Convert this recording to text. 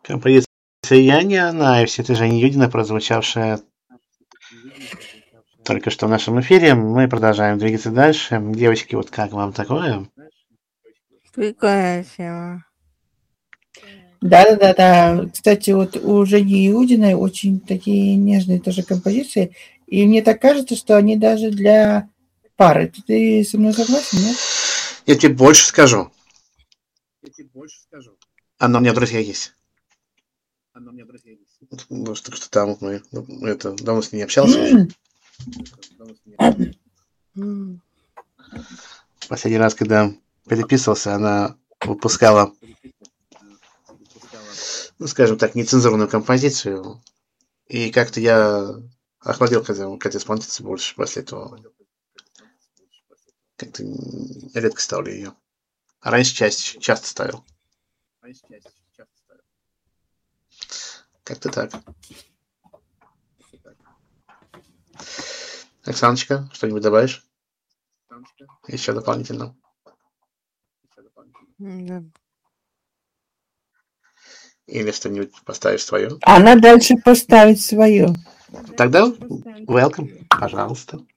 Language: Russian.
Композиция «Я не она», и все это Женя Юдина, прозвучавшая только что в нашем эфире. Мы продолжаем двигаться дальше. Девочки, вот как вам такое? Прикольная тема. Да. Кстати, вот у Жени Иудиной очень такие нежные тоже композиции. И мне так кажется, что они даже для пары. Ты со мной согласен, нет? Я тебе больше скажу. Она у меня друзья есть. Ну, что там мы это давно с ней не общался уже. Последний раз, когда переписывался, она выпускала, ну, скажем так, нецензурную композицию. И как-то я охладел к этой исполнительнице больше после этого. Как-то редко ставлю ее. А раньше часто ставил. Как-то так. Оксаночка, что-нибудь добавишь? Еще дополнительно. Да. Или что-нибудь поставишь свое? Она дальше поставит свое. Тогда welcome, пожалуйста.